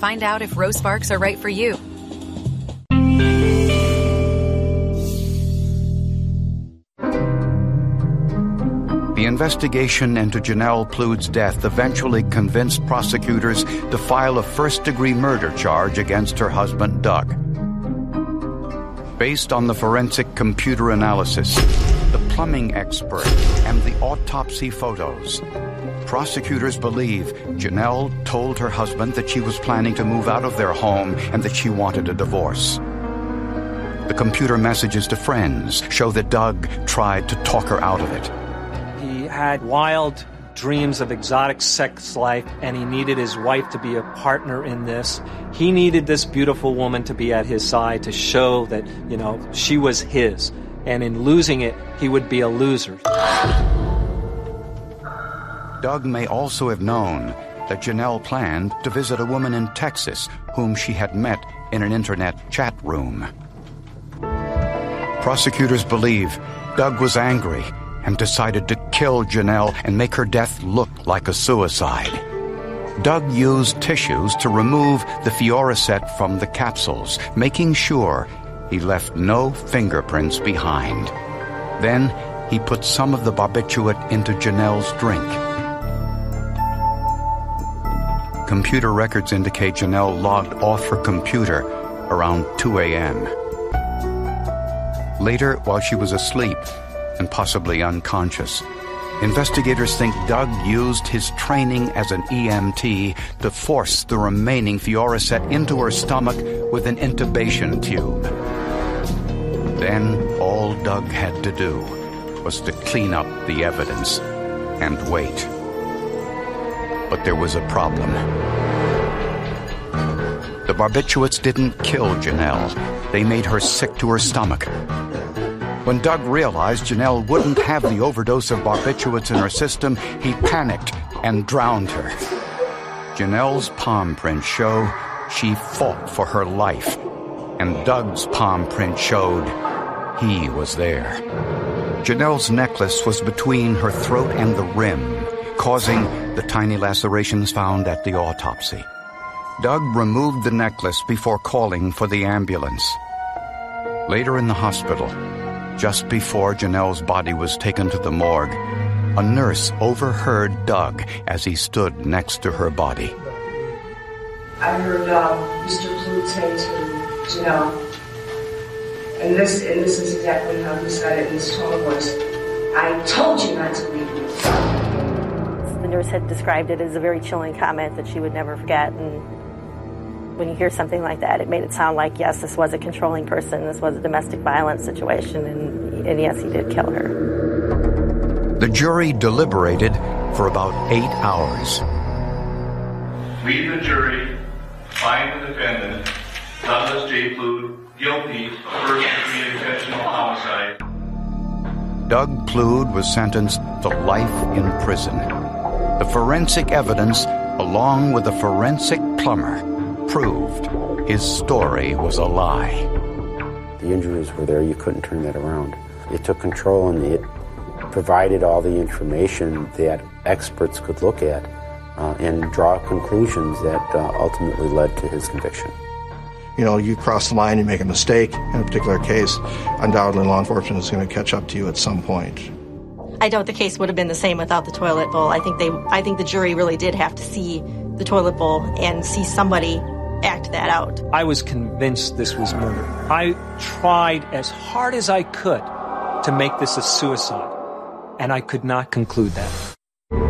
find out if Rose Sparks are right for you. The investigation into Janelle Ploud's death eventually convinced prosecutors to file a first-degree murder charge against her husband, Doug. Based on the forensic computer analysis, the plumbing expert, and the autopsy photos, prosecutors believe Janelle told her husband that she was planning to move out of their home and that she wanted a divorce. The computer messages to friends show that Doug tried to talk her out of it. He had wild dreams of exotic sex life, and he needed his wife to be a partner in this. He needed this beautiful woman to be at his side to show that, she was his. And in losing it, he would be a loser. Doug may also have known that Janelle planned to visit a woman in Texas whom she had met in an internet chat room. Prosecutors believe Doug was angry and decided to kill Janelle and make her death look like a suicide. Doug used tissues to remove the Fioricet from the capsules, making sure he left no fingerprints behind. Then he put some of the barbiturate into Janelle's drink. Computer records indicate Janelle logged off her computer around 2 a.m. Later, while she was asleep and possibly unconscious, investigators think Doug used his training as an EMT to force the remaining Fioricet into her stomach with an intubation tube. Then all Doug had to do was to clean up the evidence and wait. But there was a problem. The barbiturates didn't kill Janelle. They made her sick to her stomach. When Doug realized Janelle wouldn't have the overdose of barbiturates in her system, he panicked and drowned her. Janelle's palm prints show she fought for her life, and Doug's palm print showed he was there. Janelle's necklace was between her throat and the rim, causing the tiny lacerations found at the autopsy. Doug removed the necklace before calling for the ambulance. Later in the hospital, just before Janelle's body was taken to the morgue, a nurse overheard Doug as he stood next to her body. I heard Mr. Ploud say to Janelle, and this is exactly how he said it in his tone of voice, "I told you not to leave me." The nurse had described it as a very chilling comment that she would never forget, and when you hear something like that, it made it sound like, yes, this was a controlling person, this was a domestic violence situation, and yes, he did kill her. The jury deliberated for about 8 hours. We, the jury, find the defendant, Douglas J. Ploud, guilty of first-degree intentional homicide. Doug Ploud was sentenced to life in prison. The forensic evidence, along with the forensic plumber, proved his story was a lie. The injuries were there. You couldn't turn that around. It took control, and it provided all the information that experts could look at and draw conclusions that ultimately led to his conviction. You cross the line, you make a mistake in a particular case, undoubtedly law enforcement is going to catch up to you at some point. I doubt the case would have been the same without the toilet bowl. I think the jury really did have to see the toilet bowl and see somebody act that out. I was convinced this was murder. I tried as hard as I could to make this a suicide, and I could not conclude that.